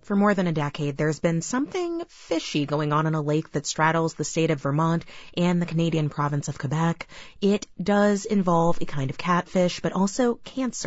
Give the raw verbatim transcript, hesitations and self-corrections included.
For more than a decade, there's been something fishy going on in a lake that straddles the state of Vermont and the Canadian province of Quebec. It does involve a kind of catfish, but also cancer.